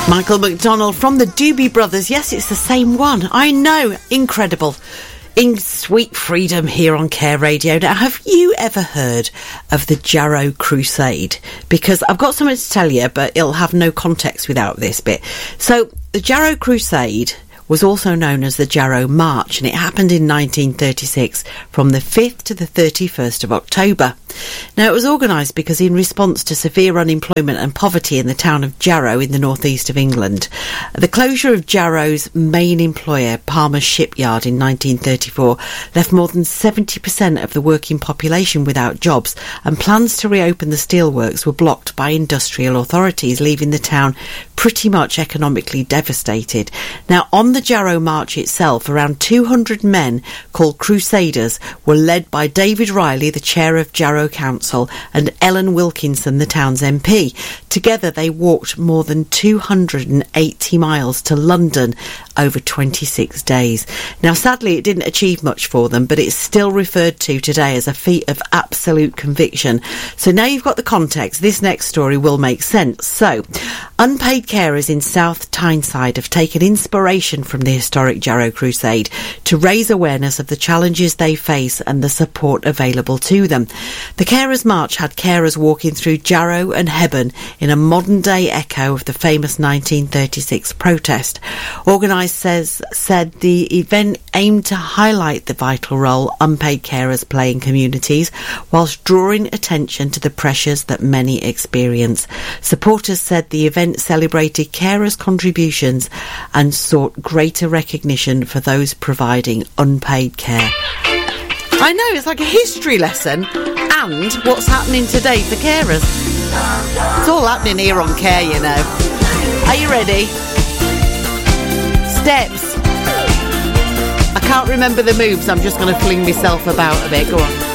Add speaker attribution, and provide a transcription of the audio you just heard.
Speaker 1: Michael McDonald from the Doobie Brothers. Yes, it's the same one. I know. Incredible. In sweet freedom here on Care Radio. Now, have you ever heard of the Jarrow Crusade? Because I've got something to tell you, but it'll have no context without this bit. So, the Jarrow Crusade was also known as the Jarrow March, and it happened in 1936 from the 5th to the 31st of October. Now, it was organised because in response to severe unemployment and poverty in the town of Jarrow in the northeast of England, the closure of Jarrow's main employer, Palmer's Shipyard, in 1934 left more than 70% of the working population without jobs, and plans to reopen the steelworks were blocked by industrial authorities, leaving the town pretty much economically devastated. Now, on the Jarrow March itself, around 200 men called Crusaders were led by David Riley, the chair of Jarrow Council, and Ellen Wilkinson, the town's MP. Together they walked more than 280 miles to London over 26 days. Now, sadly, it didn't achieve much for them, but it's still referred to today as a feat of absolute conviction. So now you've got the context, this next story will make sense. So, unpaid carers in South Tyneside have taken inspiration from the historic Jarrow Crusade to raise awareness of the challenges they face and the support available to them. The Carers March had carers walking through Jarrow and Hebburn in a modern-day echo of the famous 1936 protest. Organised said the event aimed to highlight the vital role unpaid carers play in communities, whilst drawing attention to the pressures that many experience. Supporters said the event celebrated carers' contributions and sought greater recognition for those providing unpaid care. I know, it's like a history lesson and what's happening today for carers. It's all happening here on Care, you know. Are you ready? Steps. I can't remember the moves, I'm just going to fling myself about a bit. Go on.